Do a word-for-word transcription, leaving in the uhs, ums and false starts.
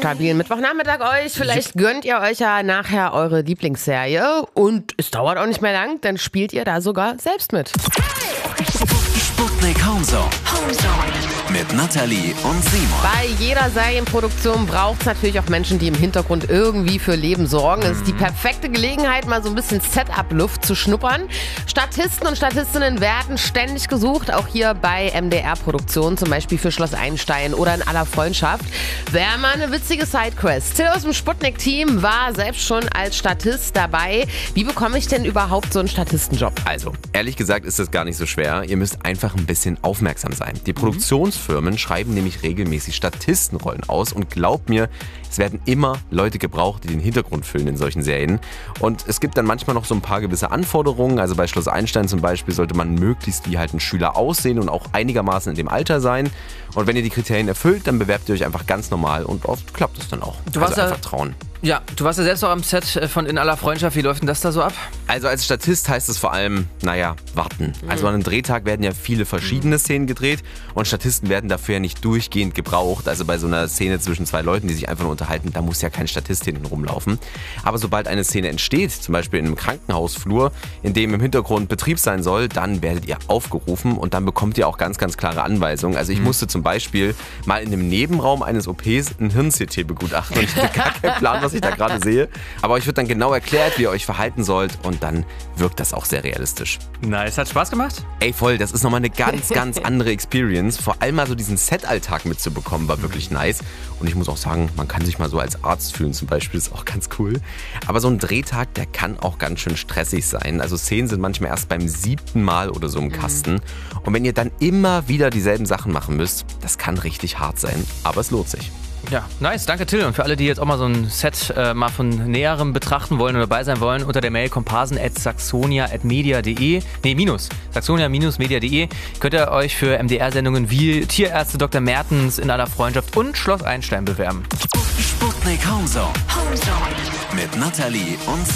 stabilen Mittwochnachmittag euch. Vielleicht gönnt ihr euch ja nachher eure Lieblingsserie und es dauert auch nicht mehr lang, dann spielt ihr da sogar selbst mit. Sputnik Homezone. Mit Nathalie und Simon. Bei jeder Serienproduktion braucht es natürlich auch Menschen, die im Hintergrund irgendwie für Leben sorgen. Es ist die perfekte Gelegenheit, mal so ein bisschen Setup-Luft zu schnuppern. Statisten und Statistinnen werden ständig gesucht, auch hier bei M D R-Produktionen, zum Beispiel für Schloss Einstein oder In aller Freundschaft. Wäre mal eine witzige Sidequest. Till aus dem Sputnik-Team war selbst schon als Statist dabei. Wie bekomme ich denn überhaupt so einen Statistenjob? Also, ehrlich gesagt ist das gar nicht so schwer. Ihr müsst einfach ein bisschen aufmerksam sein. Die Produktionsfirmen schreiben nämlich regelmäßig Statistenrollen aus und glaubt mir, es werden immer Leute gebraucht, die den Hintergrund füllen in solchen Serien. Und es gibt dann manchmal noch so ein paar gewisse Anforderungen. Also bei Schloss Einstein zum Beispiel sollte man möglichst wie halt ein Schüler aussehen und auch einigermaßen in dem Alter sein. Und wenn ihr die Kriterien erfüllt, dann bewerbt ihr euch einfach ganz normal und oft klappt es dann auch. Du warst also ja, einfach trauen. Ja, du warst ja selbst auch am Set von In aller Freundschaft. Wie läuft denn das da so ab? Also als Statist heißt es vor allem, naja, warten. Also an einem Drehtag werden ja viele verschiedene Szenen gedreht und Statisten werden dafür ja nicht durchgehend gebraucht. Also bei so einer Szene zwischen zwei Leuten, die sich einfach nur unterhalten, da muss ja kein Statist hinten rumlaufen. Aber sobald eine Szene entsteht, zum Beispiel in einem Krankenhausflur, in dem im Hintergrund Betrieb sein soll, dann werdet ihr aufgerufen und dann bekommt ihr auch ganz, ganz klare Anweisungen. Also ich mhm. musste zum Beispiel mal in dem Nebenraum eines O Ps ein Hirn-C T begutachten und ich hatte gar keinen Plan, was ich da gerade sehe. Aber euch wird dann genau erklärt, wie ihr euch verhalten sollt und dann wirkt das auch sehr realistisch. Nice, hat Spaß gemacht? Ey, voll, das ist nochmal eine ganz, ganz andere Experience. Vor allem mal so diesen Set-Alltag mitzubekommen, war wirklich nice. Und ich muss auch sagen, man kann sich mal so als Arzt fühlen zum Beispiel, ist auch ganz cool. Aber so ein Drehtag, der kann auch ganz schön stressig sein. Also Szenen sind manchmal erst beim siebten Mal oder so im Kasten. Und wenn ihr dann immer wieder dieselben Sachen machen müsst, das kann richtig hart sein, aber es lohnt sich. Ja, nice, danke Till. Und für alle, die jetzt auch mal so ein Set äh, mal von Näherem betrachten wollen oder dabei sein wollen, unter der Mail komparsen at saxonia at media punkt de, nee, minus, saxonia minus media punkt de, könnt ihr euch für M D R-Sendungen wie Tierärzte Doktor Mertens, In aller Freundschaft und Schloss Einstein bewerben. Sputnik Homezone. Mit Nathalie und